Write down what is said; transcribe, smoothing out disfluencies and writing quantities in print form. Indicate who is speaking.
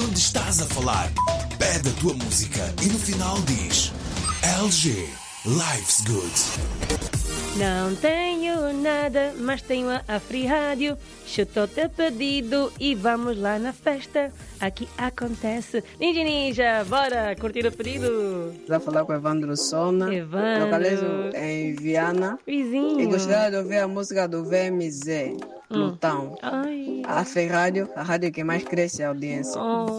Speaker 1: onde estás a falar. Pede a tua música e no final diz LG Life's Good.
Speaker 2: Não tenho nada, mas tenho a Free Rádio. Chutou teu pedido e vamos lá na festa. Aqui acontece. Ninja Ninja, bora curtir o pedido.
Speaker 3: Estou a falar com o Evandro Sona.
Speaker 2: Evandro.
Speaker 3: Localizo em Viana.
Speaker 2: Vizinho.
Speaker 3: E gostaria de ouvir a música do VMZ, Plutão.
Speaker 2: Ai.
Speaker 3: A Free Rádio, a rádio que mais cresce a audiência.
Speaker 2: Oh.